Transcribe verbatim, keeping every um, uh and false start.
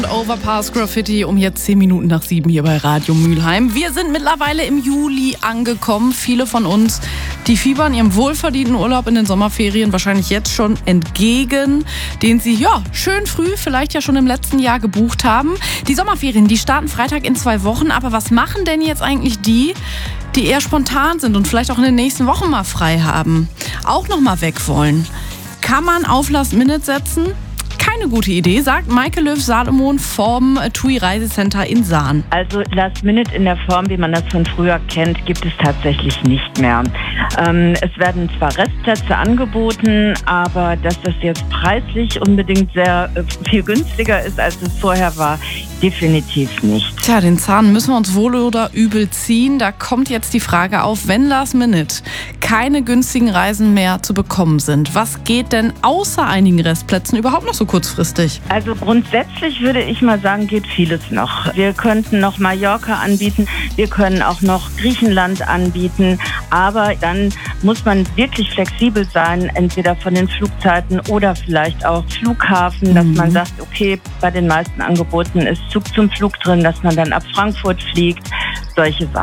Overpass Graffiti um jetzt zehn Minuten nach sieben hier bei Radio Mülheim. Wir sind mittlerweile im Juli angekommen. Viele von uns, die fiebern ihrem wohlverdienten Urlaub in den Sommerferien wahrscheinlich jetzt schon entgegen, den sie ja schön früh, vielleicht ja schon im letzten Jahr gebucht haben. Die Sommerferien, die starten Freitag in zwei Wochen. Aber was machen denn jetzt eigentlich die, die eher spontan sind und vielleicht auch in den nächsten Wochen mal frei haben, auch noch mal weg wollen? Kann man auf Last Minute setzen? Keine gute Idee, sagt Maike Löw-Salomon vom TUI Reisecenter in Sahn. Also Last Minute in der Form, wie man das von früher kennt, gibt es tatsächlich nicht mehr. Ähm, es werden zwar Restplätze angeboten, aber dass das jetzt preislich unbedingt sehr äh, viel günstiger ist, als es vorher war, definitiv nicht. Tja, den Zahn müssen wir uns wohl oder übel ziehen. Da kommt jetzt die Frage auf, wenn Last Minute keine günstigen Reisen mehr zu bekommen sind, was geht denn außer einigen Restplätzen überhaupt noch so kurzfristig? Also grundsätzlich würde ich mal sagen, geht vieles noch. Wir könnten noch Mallorca anbieten, wir können auch noch Griechenland anbieten, aber dann muss man wirklich flexibel sein, entweder von den Flugzeiten oder vielleicht auch Flughafen, dass mhm. man sagt, okay, bei den meisten Angeboten ist Zug zum Flug drin, dass man dann ab Frankfurt fliegt, solche Sachen.